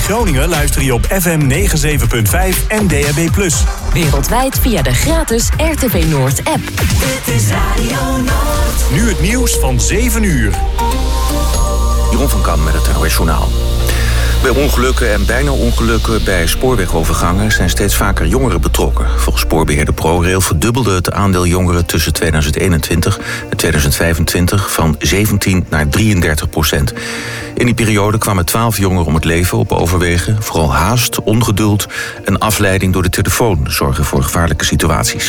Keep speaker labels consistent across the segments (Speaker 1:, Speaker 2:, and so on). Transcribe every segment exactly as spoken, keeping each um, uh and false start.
Speaker 1: Groningen luister je op F M negenenzeventig punt vijf en D A B plus.
Speaker 2: Wereldwijd via de gratis R T V Noord app.
Speaker 3: Dit is Radio Noord.
Speaker 1: Nu het nieuws van zeven uur.
Speaker 4: Jeroen van Kam met het N O S Journaal. Bij ongelukken en bijna ongelukken bij spoorwegovergangen zijn steeds vaker jongeren betrokken. Volgens spoorbeheerder ProRail verdubbelde het aandeel jongeren tussen tweeduizend eenentwintig en tweeduizend vijfentwintig van zeventien naar drieëndertig procent. In die periode kwamen twaalf jongeren om het leven op overwegen. Vooral haast, ongeduld en afleiding door de telefoon zorgen voor gevaarlijke situaties.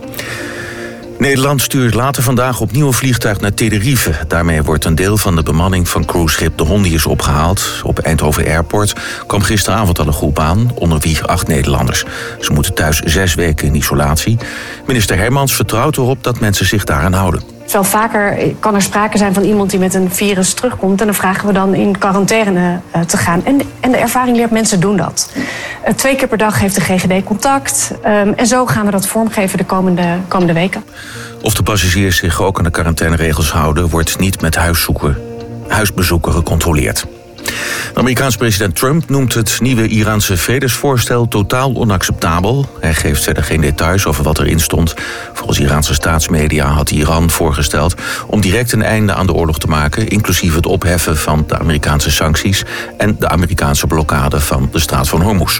Speaker 4: Nederland stuurt later vandaag opnieuw een vliegtuig naar Tenerife. Daarmee wordt een deel van de bemanning van cruiseschip De Hondius opgehaald. Op Eindhoven Airport kwam gisteravond al een groep aan, onder wie acht Nederlanders. Ze moeten thuis zes weken in isolatie. Minister Hermans vertrouwt erop dat mensen zich daaraan houden.
Speaker 5: Wel vaker kan er sprake zijn van iemand die met een virus terugkomt. En dan vragen we dan in quarantaine uh, te gaan. En, en de ervaring leert, mensen doen dat. Uh, twee keer per dag heeft de G G D contact. Um, en zo gaan we dat vormgeven de komende, komende weken.
Speaker 4: Of de passagiers zich ook aan de quarantaineregels houden, wordt niet met huiszoeken, huisbezoeken gecontroleerd. De Amerikaanse president Trump noemt het nieuwe Iraanse vredesvoorstel totaal onacceptabel. Hij geeft verder geen details over wat erin stond. Volgens Iraanse staatsmedia had Iran voorgesteld om direct een einde aan de oorlog te maken, inclusief het opheffen van de Amerikaanse sancties en de Amerikaanse blokkade van de straat van Hormuz.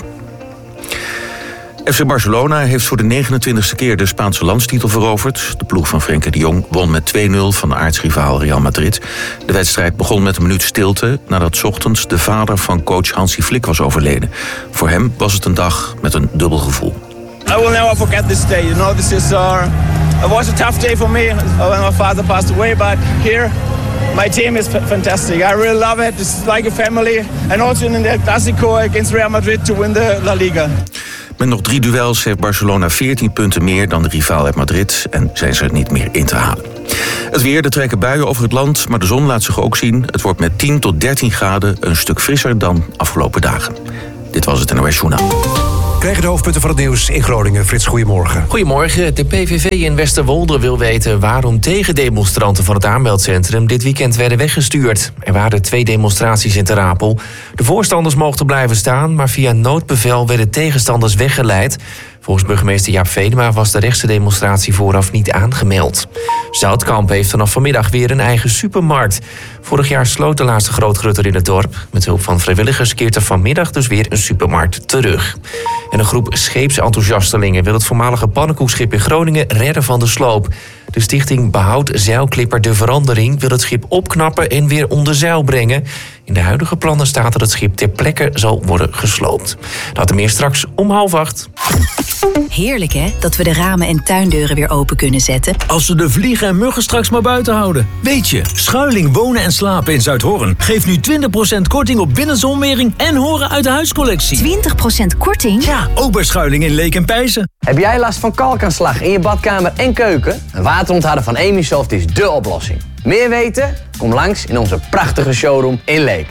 Speaker 4: F C Barcelona heeft voor de negenentwintigste keer de Spaanse landstitel veroverd. De ploeg van Frenkie de Jong won met twee nul van de aartsrivaal Real Madrid. De wedstrijd begon met een minuut stilte nadat 's ochtends de vader van coach Hansi Flick was overleden. Voor hem was het een dag met een dubbel gevoel.
Speaker 6: I will never forget this day. You know, this is uh, it was a tough day for me when my father passed away, but here my team is fantastic. I really love it. It's like a family, and also in the Clásico against Real Madrid to win the La Liga.
Speaker 4: Met nog drie duels heeft Barcelona veertien punten meer dan de rivaal uit Madrid en zijn ze er niet meer in te halen. Het weer, er trekken buien over het land, maar de zon laat zich ook zien. Het wordt met tien tot dertien graden een stuk frisser dan afgelopen dagen. Dit was het N O S Journaal.
Speaker 7: Krijgen de hoofdpunten van het nieuws in Groningen. Frits, goedemorgen.
Speaker 8: Goedemorgen. De P V V in Westerwolde wil weten waarom tegendemonstranten van het aanmeldcentrum dit weekend werden weggestuurd. Er waren twee demonstraties in Ter Apel. De voorstanders mochten blijven staan, maar via noodbevel werden tegenstanders weggeleid. Volgens burgemeester Jaap Vedema was de rechtse demonstratie vooraf niet aangemeld. Zoutkamp heeft vanaf vanmiddag weer een eigen supermarkt. Vorig jaar sloot de laatste grootgrutter in het dorp. Met hulp van vrijwilligers keert er vanmiddag dus weer een supermarkt terug. En een groep scheepsenthousiastelingen wil het voormalige pannenkoekschip in Groningen redden van de sloop. De stichting Behoud Zeilklipper De Verandering wil het schip opknappen en weer onder zeil brengen. In de huidige plannen staat dat het schip ter plekke zal worden gesloopt. Dat en meer straks om half acht.
Speaker 9: Heerlijk hè, dat we de ramen en tuindeuren weer open kunnen zetten.
Speaker 10: Als we de vliegen en muggen straks maar buiten houden. Weet je, Schuiling Wonen en Slapen in Zuidhorn geeft nu twintig procent korting op binnenzonwering en horen uit de huiscollectie.
Speaker 9: twintig procent korting?
Speaker 10: Ja, ook bij Schuiling in Leek en Pijzen.
Speaker 11: Heb jij last van kalkaanslag in je badkamer en keuken? Een waterontharder van Emisoft is dé oplossing. Meer weten? Kom langs in onze prachtige showroom in Leek.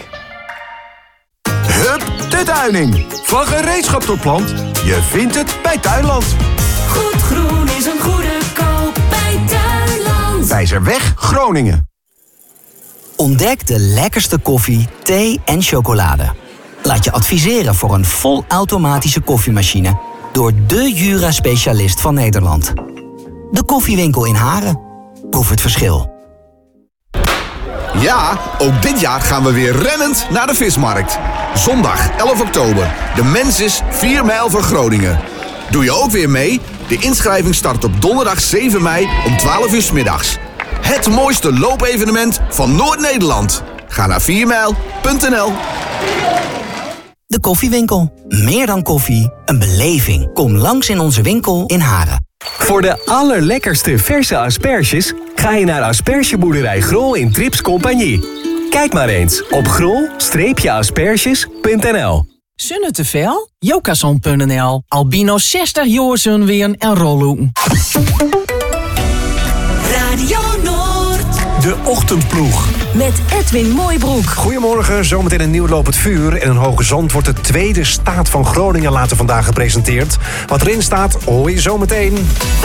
Speaker 12: Hup, de tuining. Van gereedschap tot plant. Je vindt het bij Tuinland.
Speaker 3: Goed groen is een goede koop bij Tuinland.
Speaker 12: Wijzerweg, Groningen.
Speaker 13: Ontdek de lekkerste koffie, thee en chocolade. Laat je adviseren voor een volautomatische koffiemachine door de Jura-specialist van Nederland. De Koffiewinkel in Haren. Proef het verschil.
Speaker 12: Ja, ook dit jaar gaan we weer rennend naar de vismarkt. Zondag elf oktober. De Mensis vier mijl van Groningen. Doe je ook weer mee? De inschrijving start op donderdag zeven mei om twaalf uur 's middags. Het mooiste loopevenement van Noord-Nederland. Ga naar vier mijl punt n l.
Speaker 13: De Koffiewinkel. Meer dan koffie, een beleving. Kom langs in onze winkel in Haren.
Speaker 14: Voor de allerlekkerste verse asperges ga je naar aspergeboerderij Grol in Trips Compagnie. Kijk maar eens op grol asperges punt n l.
Speaker 15: Zonne te veel? Jokason punt n l. Albino zestig jaar zonweren en rollen.
Speaker 3: Radio Noord.
Speaker 7: De Ochtendploeg.
Speaker 2: Met Edwin Mooibroek.
Speaker 7: Goedemorgen, zometeen een nieuw lopend vuur. En in Hoge Zand wordt de tweede staat van Groningen later vandaag gepresenteerd. Wat erin staat, hoor je zometeen.